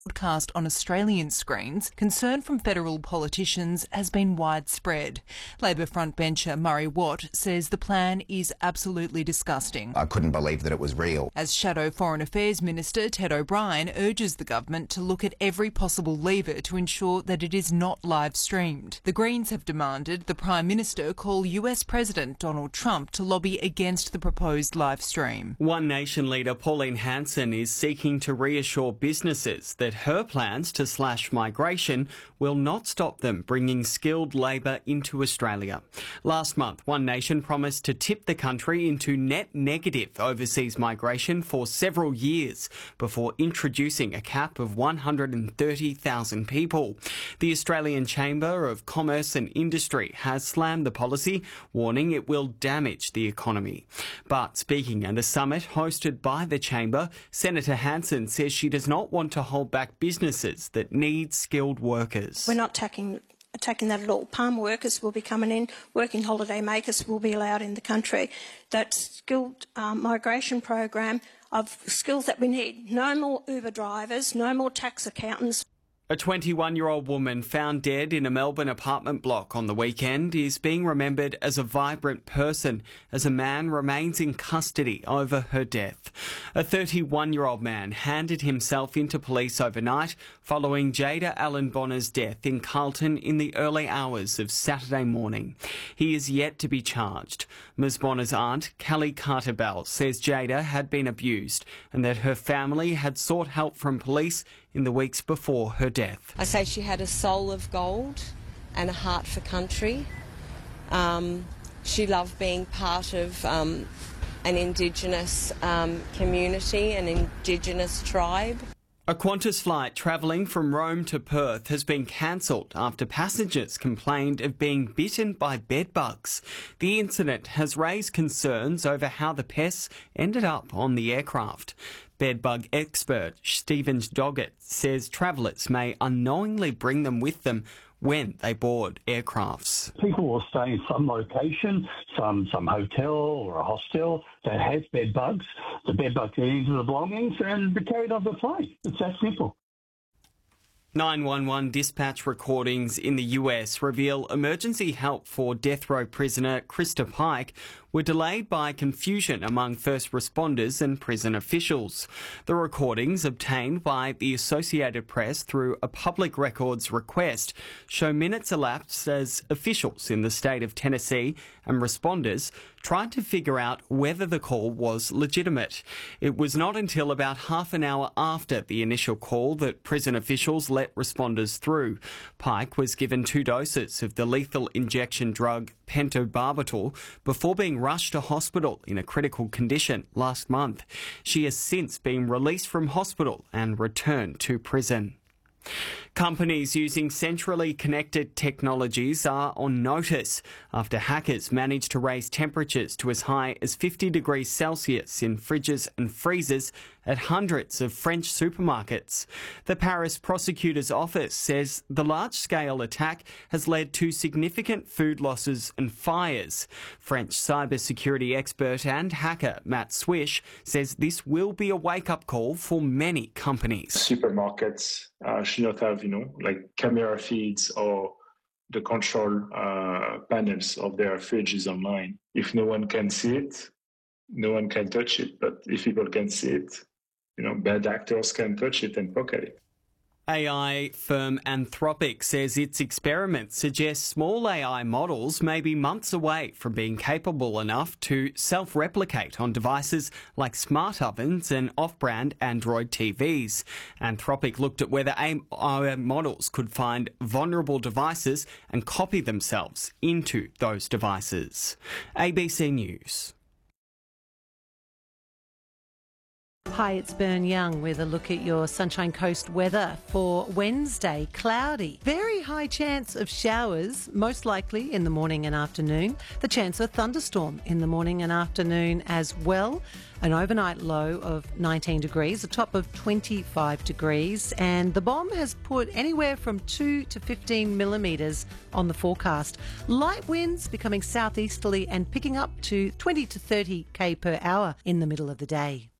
broadcast on Australian screens, concern from federal politicians has been widespread. Labor frontbencher Murray Watt says the plan is absolutely disgusting. I couldn't believe that it was real. As Shadow Foreign Affairs Minister Ted O'Brien urges the government to look at every possible lever to ensure that it is not live streamed. The Greens have demanded the Prime Minister call US President Donald Trump to lobby against the proposed live stream. One Nation leader Pauline Hanson is seeking to reassure businesses that her plans to slash migration will not stop them bringing skilled labour into Australia. Last month, One Nation promised to tip the country into net negative overseas migration for several years before introducing a cap of 130,000 people. The Australian Chamber of Commerce and Industry has slammed the policy, warning it will damage the economy. But speaking at a summit hosted by the Chamber, Senator Hanson says she does not want to hold back businesses that need skilled workers. We're not attacking that at all. Palm workers will be coming in, working holiday makers will be allowed in the country. That skilled migration program of skills that we need. No more Uber drivers, no more tax accountants. A 21-year-old woman found dead in a Melbourne apartment block on the weekend is being remembered as a vibrant person as a man remains in custody over her death. A 31-year-old man handed himself into police overnight following Jada Allen Bonner's death in Carlton in the early hours of Saturday morning. He is yet to be charged. Ms Bonner's aunt, Kelly Carter-Bell, says Jada had been abused and that her family had sought help from police in the weeks before her death. I say she had a soul of gold and a heart for country. She loved being part of an Indigenous community, an Indigenous tribe. A Qantas flight travelling from Rome to Perth has been cancelled after passengers complained of being bitten by bedbugs. The incident has raised concerns over how the pests ended up on the aircraft. Bedbug expert Stephen Doggett says travellers may unknowingly bring them with them when they board aircrafts. People will stay in some location, some hotel or a hostel that has bed bugs. The bed bugs get into the belongings and be carried off the plane. It's that simple. 911 dispatch recordings in the US reveal emergency help for death row prisoner Krista Pike were delayed by confusion among first responders and prison officials. The recordings obtained by the Associated Press through a public records request show minutes elapsed as officials in the state of Tennessee and responders tried to figure out whether the call was legitimate. It was not until about half an hour after the initial call that prison officials let responders through. Pike was given 2 doses of the lethal injection drug pentobarbital before being rushed to hospital in a critical condition last month. She has since been released from hospital and returned to prison. Companies using centrally connected technologies are on notice after hackers managed to raise temperatures to as high as 50 degrees Celsius in fridges and freezers at hundreds of French supermarkets. The Paris prosecutor's office says the large-scale attack has led to significant food losses and fires. French cybersecurity expert and hacker Matt Swish says this will be a wake-up call for many companies. Supermarkets should not have, like camera feeds or the control panels of their fridges online. If no one can see it, no one can touch it. But if people can see it, bad actors can touch it and pocket it. AI firm Anthropic says its experiments suggest small AI models may be months away from being capable enough to self-replicate on devices like smart ovens and off-brand Android TVs. Anthropic looked at whether AI models could find vulnerable devices and copy themselves into those devices. ABC News. Hi, it's Bern Young with a look at your Sunshine Coast weather for Wednesday. Cloudy. Very high chance of showers, most likely in the morning and afternoon. The chance of a thunderstorm in the morning and afternoon as well. An overnight low of 19 degrees, a top of 25 degrees. And the bomb has put anywhere from 2 to 15 millimetres on the forecast. Light winds becoming southeasterly and picking up to 20 to 30 k per hour in the middle of the day.